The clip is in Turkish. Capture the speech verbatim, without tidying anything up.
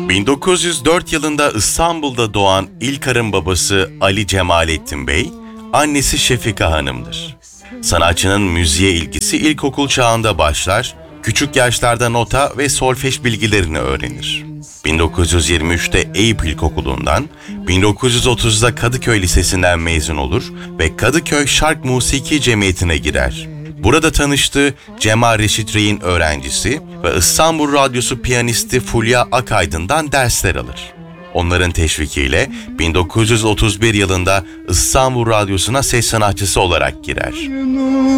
bin dokuz yüz dört yılında İstanbul'da doğan İlkar'ın babası Ali Cemalettin Bey, annesi Şefika Hanım'dır. Sanatçının müziğe ilgisi ilkokul çağında başlar, küçük yaşlarda nota ve solfej bilgilerini öğrenir. bin dokuz yüz yirmi üçte Eyüp İlkokulu'ndan, bin dokuz yüz otuzda Kadıköy Lisesi'nden mezun olur ve Kadıköy Şark Musiki Cemiyeti'ne girer. Burada tanıştığı Cemal Reşit Rey'in öğrencisi ve İstanbul Radyosu piyanisti Fulya Akaydın'dan dersler alır. Onların teşvikiyle bin dokuz yüz otuz bir yılında İstanbul Radyosu'na ses sanatçısı olarak girer.